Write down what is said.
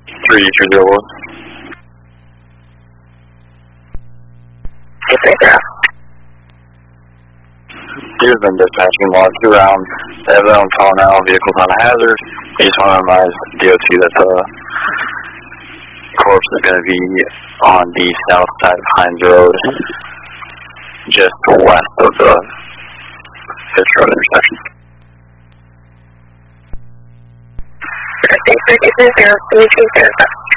330. Here's been dispatching log 2 rounds. They have their own call now. Vehicle's on a hazard. I just want to remind DOT that the corpse is going to be on the south side of Hines Road, just west of the Fitch Road intersection. Thanks for